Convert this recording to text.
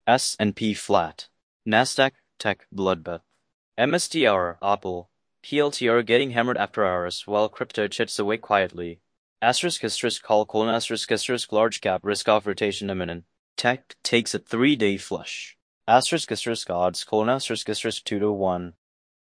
S&P flat. Nasdaq tech bloodbath. MSTR Apple. PLTR getting hammered after hours while crypto chits away quietly. Call large cap risk off rotation imminent. Tech takes a 3-day flush. Odds: 2 to 1.